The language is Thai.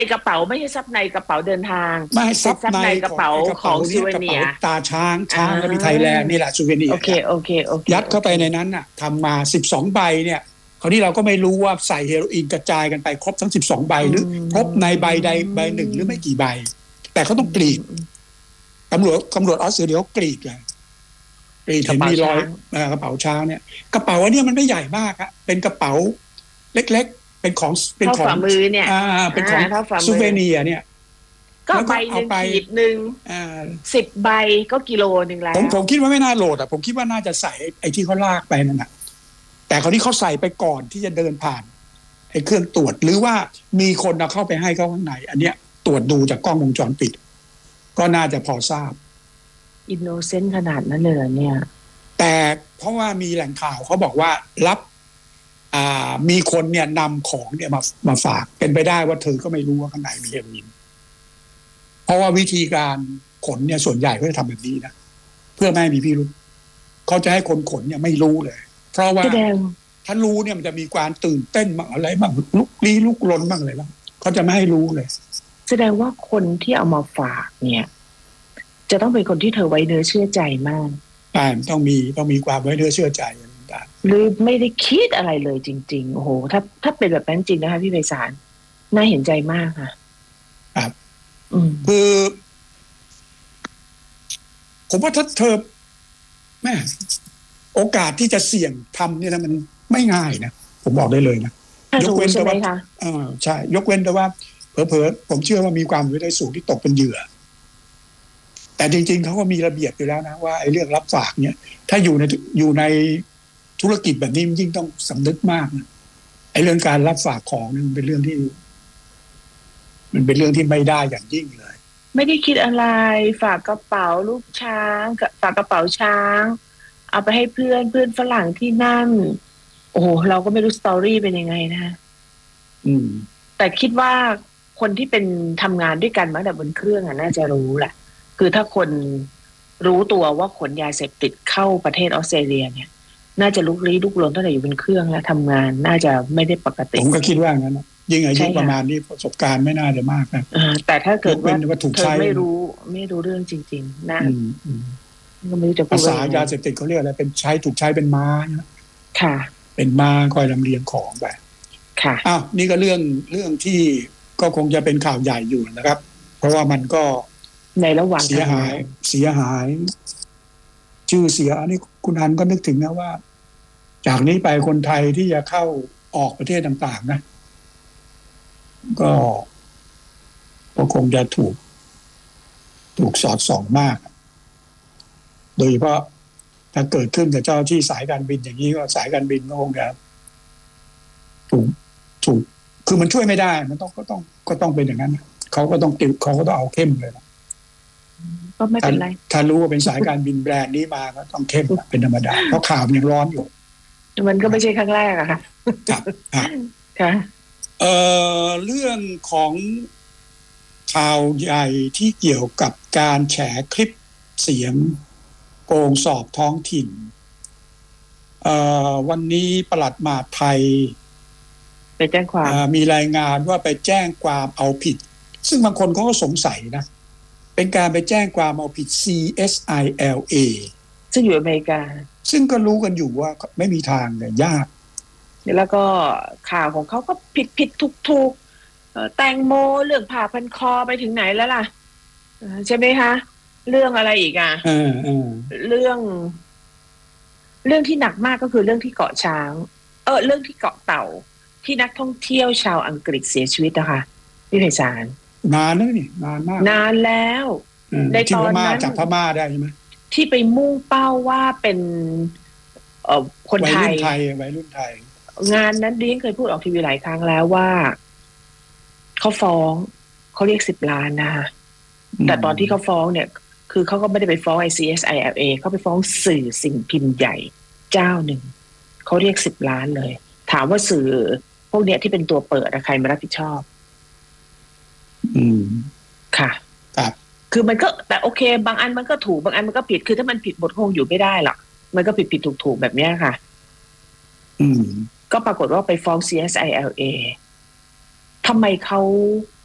กระเป๋าไม่ใช่ซับในกระเป๋าเดินทางไม่ซับซับในในกระเป๋าของซูเวเนียร์ตาช้างแล้วมีไทยแลนด์นี่แหละซูเวเนียร์โอเคยัดเข้าไปในนั้นน่ะทำมา12ใบเนี่ยคราวนี้เราก็ไม่รู้ว่าใส่เฮโรอีนกระจายกันไปครบทั้ง12ใบหรือครบในใบใดใบหนึ่งหรือไม่กี่ใบแต่เขาต้องกรีดตำรวจออสเตรเลียเขากรีดเลยกรีดเห็นมีรอยกระเป๋าช้างเนี่ยกระเป๋าอันนี้มันไม่ใหญ่มากอะเป็นกระเป๋าเล็กๆเป็นของฝ่ามือเนี่ยเป็นของซูเวเนียร์เนี่ยก็ใบหนึ่งขีดหนึ่ง10 ใบก็กิโลนึงแล้วผมคิดว่าไม่น่าโหลดอ่ะผมคิดว่าน่าจะใส่ไอ้ที่เขาลากไปนั่นแหะแต่คราวนี้เขาใส่ไปก่อนที่จะเดินผ่านไอ้เครื่องตรวจหรือว่ามีคนเอาเข้าไปให้เขาข้างในอันเนี้ยตรวจดูจากกล้องวงจรปิดก็น่าจะพอทราบอินโนเซนต์ขนาดนั้นเลยเนี่ยแต่เพราะว่ามีแหล่งข่าวเขาบอกว่ารับมีคนเนี่ยนำของเนี่ยมาฝากเป็นไปได้ว่าเธอก็ไม่รู้ว่าข้างในมีเฮโรอีนเพราะว่าวิธีการขนเนี่ยส่วนใหญ่เขาจะทำแบบนี้นะเพื่อไม่ให้มีพิรุธเขาจะให้คนขนเนี่ยไม่รู้เลยเพราะว่าถ้ารู้เนี่ยมันจะมีความตื่นเต้นบ้างอะไรบ้างลุกลี้ลุกลนบ้างอะไรบ้างเขาจะไม่ให้รู้เลยแสดงว่าคนที่เอามาฝากเนี่ยจะต้องเป็นคนที่เธอไว้เนื้อเชื่อใจมากต้องมีความไว้เนื้อเชื่อใจหรือไม่ได้คิดอะไรเลยจริงๆโอ้โหถ้าเป็นแบบนั้นจริงนะคะพี่ไพศาลน่าเห็นใจมากค่ะครับคือผมว่าถ้าเธอแม่โอกาสที่จะเสี่ยงทำเนี่ยนะมันไม่ง่ายนะผมบอกได้เลยนะยกเว้นแต่ว่าใช่ยกเว้นแต่ว่าเผลอๆผมเชื่อว่ามีความเป็นไปได้สูงที่ตกเป็นเหยื่อแต่จริงๆเขาก็มีระเบียบอยู่แล้วนะว่าไอ้เรื่องรับฝากเนี่ยถ้าอยู่ในธุรกิจแบบนี้ยิ่งต้องสำนึกมากนะไอ้เรื่องการรับฝากของนี่มันเป็นเรื่องที่ไม่ได้อย่างยิ่งเลยไม่ได้คิดอะไรฝากกระเป๋าลูกช้างฝากกระเป๋าช้างเอาไปให้เพื่อนฝรั่งที่นั่นโอ้โหเราก็ไม่รู้สตอรี่เป็นยังไงนะแต่คิดว่าคนที่เป็นทำงานด้วยกันมาแต่บนเครื่องน่าจะรู้แหละคือถ้าคนรู้ตัวว่าขนยาเสพติดเข้าประเทศออสเตรเลียเนี่ยน่าจะลุกลี้ลุกลนตั้งแต่อยู่บนเครื่องแล้วทำงานน่าจะไม่ได้ปกติผมก็คิดว่างั้นยิ่งอายุประมาณนี้ประสบการณ์ไม่น่าจะมากนะแต่ถ้าเกิดว่าเธอไม่รู้เรื่องจริงๆน่าก็ไม่รู้จะพูดภาษายาเสพติดเขาเรียกอะไรเป็นถูกใช้เป็นม้าค่ะเป็นม้าคอยลำเลียงของไปค่ะอ้าวนี่ก็เรื่องที่ก็คงจะเป็นข่าวใหญ่อยู่นะครับเพราะว่ามันก็ในระหว่างเสียหายชื่อเสียอันนี้คุณอันก็นึกถึงนะว่าจากนี้ไปคนไทยที่จะเข้าออกประเทศต่างๆนะก็คงจะถูกสอดส่องมากโดยเฉพาะถ้าเกิดขึ้นกับเจ้าที่สายการบินอย่างนี้ก็สายการบินก็คงจะถูกคือมันช่วยไม่ได้มันก็ต้องเป็นอย่างนั้นเขาก็ต้องเอาเข้มเลยนะก็ไม่เป็นไรถ้ารู้ว่าเป็นสายการบินแบรนด์นี้มาก็ต้องเข้มเป็นธรรมดาเพราะข่าวมันยังร้อนอยู่มันก็ไม่ใช่ครั้งแรกอะค่ะค่ะเรื่องของข่าวใหญ่ที่เกี่ยวกับการแฉคลิปเสียงโกงสอบท้องถิ่นวันนี้ปลัดมหาดไทยไปแจ้งความมีรายงานว่าไปแจ้งความเอาผิดซึ่งบางคนเขาก็สงสัยนะเป็นการไปแจ้งความเอาผิด CSILA ซึ่งอยู่อเมริกาซึ่งก็รู้กันอยู่ว่าไม่มีทางเลยยากแล้วก็ข่าวของเขาก็ผิดถูกแตงโมเรื่องผ่าพันคอไปถึงไหนแล้วล่ะใช่ไหมคะเรื่องอะไรอีกอ่ะเรื่องที่หนักมากก็คือเรื่องที่เกาะช้างเรื่องที่เกาะเต่าที่นักท่องเที่ยวชาวอังกฤษเสียชีวิตนะคะพี่ไพศาลนานแล้วนี่นานมากนานแล้วในตอนนั้นจับพม่าได้ใช่ไหมที่ไปมุ่งเป้าว่าเป็นคนไทยวัยรุ่นไทยงานนั้นดิฉันเคยพูดออกทีวีหลายครั้งแล้วว่าเขาฟ้องเขาเรียก10 ล้านนะคะแต่ตอนที่เขาฟ้องเนี่ยคือเขาก็ไม่ได้ไปฟ้อง CSILA เขาไปฟ้องสื่อสิ่งพิมพ์ใหญ่เจ้าหนึ่งเขาเรียก10 ล้านเลยถามว่าสื่อพวกเนี้ยที่เป็นตัวเปิดใครมารับผิดชอบค่ะครับคือมันก็แต่โอเคบางอันมันก็ถูกบางอันมันก็ผิดคือถ้ามันผิดบทคงอยู่ไม่ได้หรอกมันก็ผิดถูกแบบเนี้ยค่ะก็ปรากฏว่าไปฟ้อง CSILA ทำไมเขา